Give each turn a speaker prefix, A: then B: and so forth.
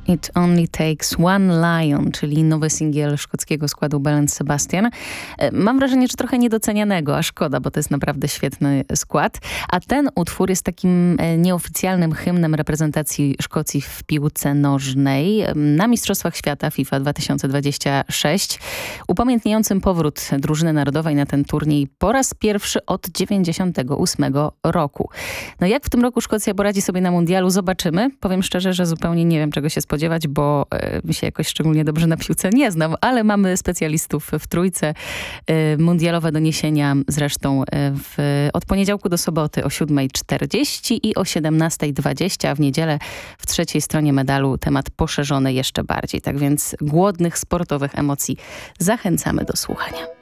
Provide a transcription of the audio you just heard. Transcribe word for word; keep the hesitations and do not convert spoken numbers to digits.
A: It Only Takes One Lion, czyli nowy singiel szkockiego składu Belle and Sebastian. Mam wrażenie, że trochę niedocenianego, a szkoda, bo to jest naprawdę świetny skład. A ten utwór jest takim nieoficjalnym hymnem reprezentacji Szkocji w piłce nożnej na Mistrzostwach Świata FIFA dwa tysiące dwadzieścia sześć, upamiętniającym powrót drużyny narodowej na ten turniej po raz pierwszy od dziewięćdziesiątego ósmego roku. No jak w tym roku Szkocja poradzi sobie na mundialu, zobaczymy. Powiem szczerze, że zupełnie nie wiem, czego się spodziewać, bo y, się jakoś szczególnie dobrze na piłce nie znam, ale mamy specjalistów w trójce. Y, mundialowe doniesienia zresztą y, w, od poniedziałku do soboty o siódmej czterdzieści i o siedemnastej dwadzieścia, a w niedzielę w trzeciej stronie medalu temat poszerzony jeszcze bardziej. Tak więc głodnych sportowych emocji zachęcamy do słuchania.